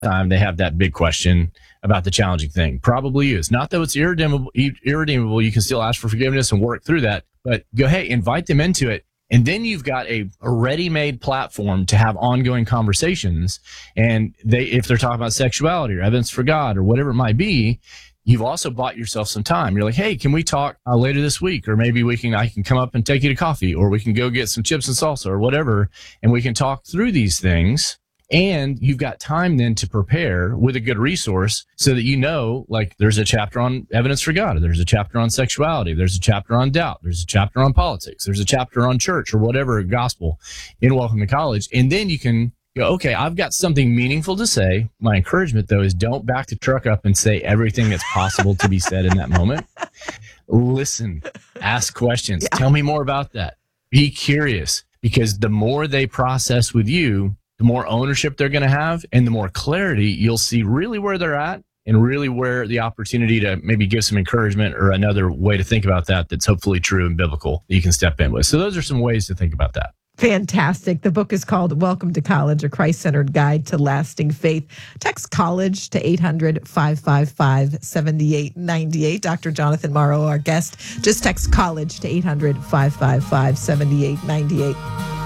time they have that big question about the challenging thing. Probably is. Not that it's irredeemable. You can still ask for forgiveness and work through that. But go, hey, invite them into it. And then you've got a ready-made platform to have ongoing conversations. And if they're talking about sexuality or evidence for God or whatever it might be, you've also bought yourself some time. You're like, hey, can we talk later this week? Or maybe I can come up and take you to coffee, or we can go get some chips and salsa or whatever, and we can talk through these things. And you've got time then to prepare with a good resource so that like there's a chapter on evidence for God, or there's a chapter on sexuality, there's a chapter on doubt, there's a chapter on politics, there's a chapter on church or whatever, gospel in Welcome to College. And then you can go, okay, I've got something meaningful to say. My encouragement, though, is don't back the truck up and say everything that's possible to be said in that moment. Listen, ask questions. Yeah. Tell me more about that. Be curious, because the more they process with you, the more ownership they're going to have, and the more clarity you'll see really where they're at, and really where the opportunity to maybe give some encouragement or another way to think about that's hopefully true and biblical that you can step in with. So those are some ways to think about that. Fantastic. The book is called Welcome to College, a Christ-Centered Guide to Lasting Faith. Text college to 800-555-7898. Dr. Jonathan Morrow, our guest. Just text college to 800-555-7898.